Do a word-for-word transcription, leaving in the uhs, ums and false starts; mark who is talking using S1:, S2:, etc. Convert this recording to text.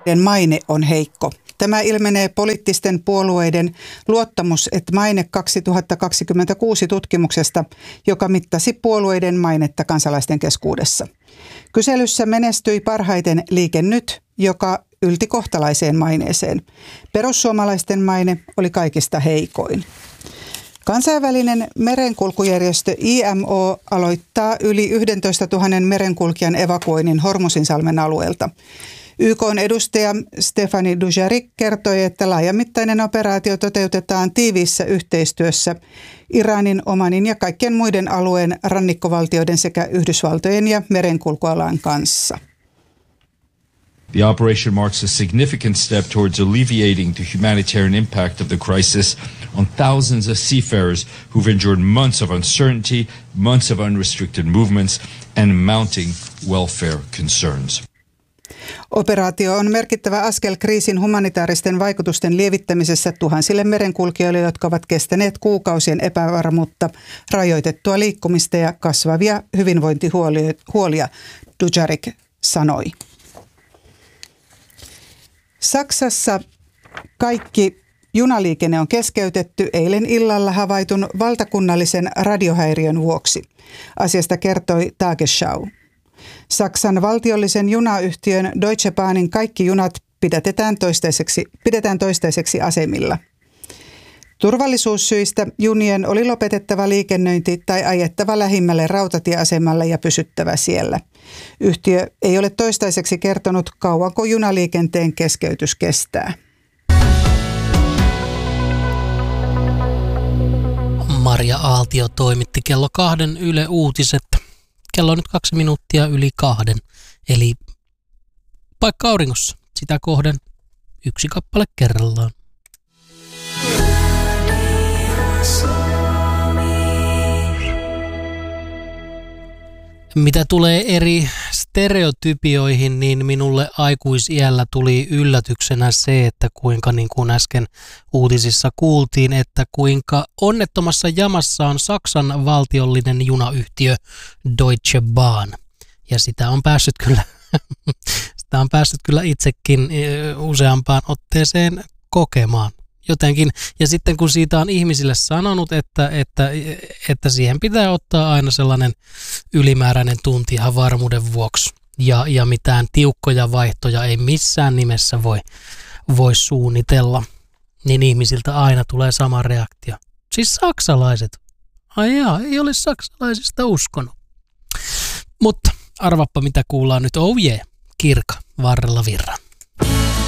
S1: maine on heikko. Tämä ilmenee poliittisten puolueiden luottamus, että maine kaksituhattakaksikymmentäkuusi tutkimuksesta, joka mittasi puolueiden mainetta kansalaisten keskuudessa. Kyselyssä menestyi parhaiten Liike Nyt, joka ylti kohtalaiseen maineeseen. Perussuomalaisten maine oli kaikista heikoin. Kansainvälinen merenkulkujärjestö I M O aloittaa yli yksitoistatuhatta merenkulkijan evakuoinnin Hormuzinsalmen alueelta. Y K:n edustaja Stéphane Dujarric kertoi, että laajamittainen operaatio toteutetaan tiiviissä yhteistyössä Iranin, Omanin ja kaikkien muiden alueen rannikkovaltioiden sekä Yhdysvaltojen ja merenkulkualan kanssa.
S2: The operation marks a significant step towards alleviating the humanitarian impact of the crisis on thousands of seafarers who've endured months of uncertainty, months of unrestricted movements, and mounting welfare concerns.
S1: Operaatio on merkittävä askel kriisin humanitaaristen vaikutusten lievittämisessä tuhansille merenkulkijoille, jotka ovat kestäneet kuukausien epävarmuutta, rajoitettua liikkumista ja kasvavia hyvinvointihuolia, Dujarric sanoi. Saksassa kaikki junaliikenne on keskeytetty eilen illalla havaitun valtakunnallisen radiohäiriön vuoksi. Asiasta kertoi Tagesschau. Saksan valtiollisen junayhtiön Deutsche Bahnin kaikki junat pidetään toistaiseksi, pidetään toistaiseksi asemilla. Turvallisuussyistä junien oli lopetettava liikennöinti tai ajettava lähimmälle rautatieasemalle ja pysyttävä siellä. Yhtiö ei ole toistaiseksi kertonut, kauanko junaliikenteen keskeytys kestää.
S3: Maria Aaltio toimitti kello kahden Yle Uutiset. Kello on nyt kaksi minuuttia yli kahden, eli paikka auringossa. Sitä kohden yksi kappale kerrallaan. Mitä tulee eri stereotypioihin, niin minulle aikuisiällä tuli yllätyksenä se, että kuinka niin kuin äsken uutisissa kuultiin, että kuinka onnettomassa jamassa on Saksan valtiollinen junayhtiö Deutsche Bahn. Ja sitä on päässyt kyllä, sitä on päässyt kyllä itsekin useampaan otteeseen kokemaan. Jotenkin, ja sitten kun siitä on ihmisille sanonut, että, että, että siihen pitää ottaa aina sellainen ylimääräinen tunti ihan varmuuden vuoksi, ja, ja mitään tiukkoja vaihtoja ei missään nimessä voi, voi suunnitella, niin ihmisiltä aina tulee sama reaktio. Siis saksalaiset. Ai jaa, ei ole saksalaisista uskonut. Mutta arvappa mitä kuullaan nyt, oh yeah, Kirka varrella virran.